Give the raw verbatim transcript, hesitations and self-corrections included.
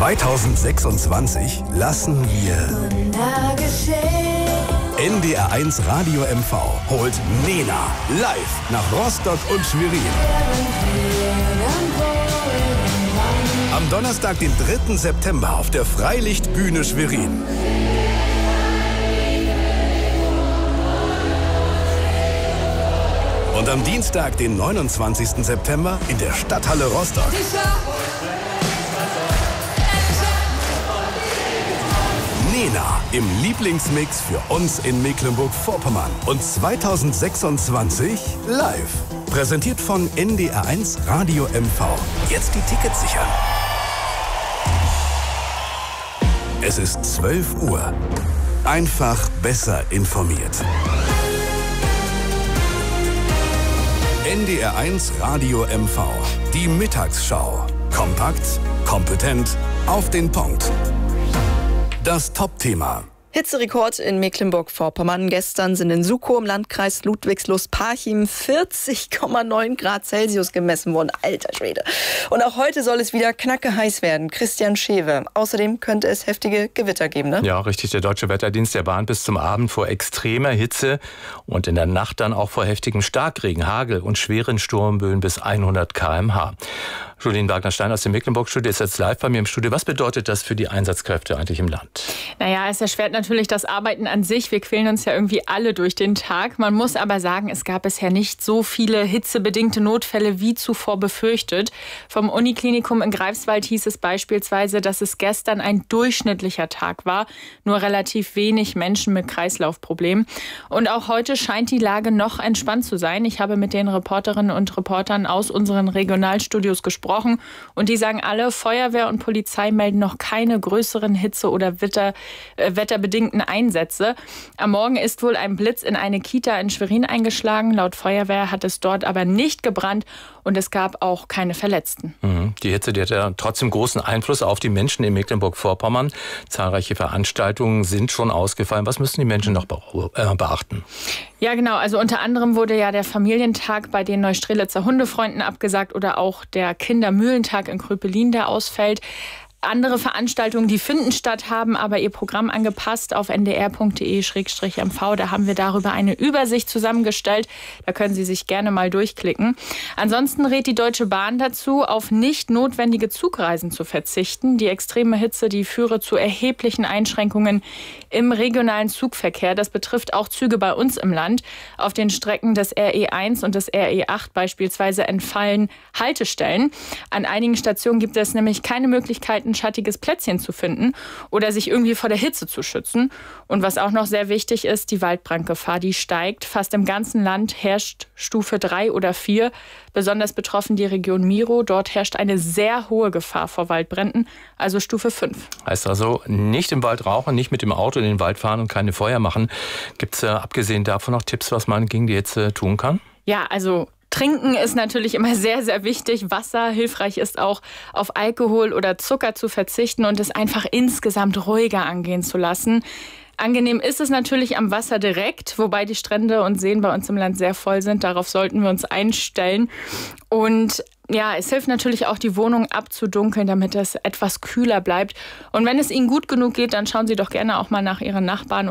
zweitausendsechsundzwanzig lassen wir N D R eins Radio M V holt Nena live nach Rostock und Schwerin. Am Donnerstag, den dritten September auf der Freilichtbühne Schwerin. Und am Dienstag, den neunundzwanzigsten September in der Stadthalle Rostock. Nena im Lieblingsmix für uns in Mecklenburg-Vorpommern und zweitausendsechsundzwanzig live. Präsentiert von N D R eins Radio M V. Jetzt die Tickets sichern. Es ist zwölf Uhr. Einfach besser informiert. N D R eins Radio M V. Die Mittagsschau. Kompakt, kompetent, auf den Punkt. Das Top-Thema. Hitzerekord in Mecklenburg-Vorpommern. Gestern sind in Sukow im Landkreis Ludwigslust-Parchim vierzig Komma neun Grad Celsius gemessen worden. Alter Schwede. Und auch heute soll es wieder knacke heiß werden. Christian Schewe. Außerdem könnte es heftige Gewitter geben, ne? Ja, richtig. Der Deutsche Wetterdienst, der warnt bis zum Abend vor extremer Hitze und in der Nacht dann auch vor heftigem Starkregen, Hagel und schweren Sturmböen bis hundert Kilometer pro Stunde. Julien Wagner-Stein aus dem Mecklenburg-Studio ist jetzt live bei mir im Studio. Was bedeutet das für die Einsatzkräfte eigentlich im Land? Naja, es erschwert natürlich das Arbeiten an sich. Wir quälen uns ja irgendwie alle durch den Tag. Man muss aber sagen, es gab bisher nicht so viele hitzebedingte Notfälle wie zuvor befürchtet. Vom Uniklinikum in Greifswald hieß es beispielsweise, dass es gestern ein durchschnittlicher Tag war. Nur relativ wenig Menschen mit Kreislaufproblemen. Und auch heute scheint die Lage noch entspannt zu sein. Ich habe mit den Reporterinnen und Reportern aus unseren Regionalstudios gesprochen. Und die sagen alle, Feuerwehr und Polizei melden noch keine größeren Hitze- oder Wetter, äh, wetterbedingten Einsätze. Am Morgen ist wohl ein Blitz in eine Kita in Schwerin eingeschlagen. Laut Feuerwehr hat es dort aber nicht gebrannt und es gab auch keine Verletzten. Mhm. Die Hitze, die hat ja trotzdem großen Einfluss auf die Menschen in Mecklenburg-Vorpommern. Zahlreiche Veranstaltungen sind schon ausgefallen. Was müssen die Menschen noch beachten? Ja, genau. Also unter anderem wurde ja der Familientag bei den Neustrelitzer Hundefreunden abgesagt oder auch der Kindermühlentag in Kröpelin, der ausfällt. Andere Veranstaltungen, die finden statt, haben aber ihr Programm angepasst auf n d r punkt d e slash m v. Da haben wir darüber eine Übersicht zusammengestellt. Da können Sie sich gerne mal durchklicken. Ansonsten rät die Deutsche Bahn dazu, auf nicht notwendige Zugreisen zu verzichten. Die extreme Hitze, die führe zu erheblichen Einschränkungen im regionalen Zugverkehr. Das betrifft auch Züge bei uns im Land. Auf den Strecken des R E eins und des R E acht beispielsweise entfallen Haltestellen. An einigen Stationen gibt es nämlich keine Möglichkeiten, ein schattiges Plätzchen zu finden oder sich irgendwie vor der Hitze zu schützen. Und was auch noch sehr wichtig ist, die Waldbrandgefahr, die steigt. Fast im ganzen Land herrscht Stufe drei oder vier. Besonders betroffen die Region Miro. Dort herrscht eine sehr hohe Gefahr vor Waldbränden, also Stufe fünf. Heißt also, nicht im Wald rauchen, nicht mit dem Auto in den Wald fahren und keine Feuer machen. Gibt es äh, abgesehen davon noch Tipps, was man gegen die Hitze tun kann? Ja, also Trinken ist natürlich immer sehr, sehr wichtig. Wasser, hilfreich ist auch, auf Alkohol oder Zucker zu verzichten und es einfach insgesamt ruhiger angehen zu lassen. Angenehm ist es natürlich am Wasser direkt, wobei die Strände und Seen bei uns im Land sehr voll sind. Darauf sollten wir uns einstellen. Und ja, es hilft natürlich auch, die Wohnung abzudunkeln, damit es etwas kühler bleibt. Und wenn es Ihnen gut genug geht, dann schauen Sie doch gerne auch mal nach Ihren Nachbarn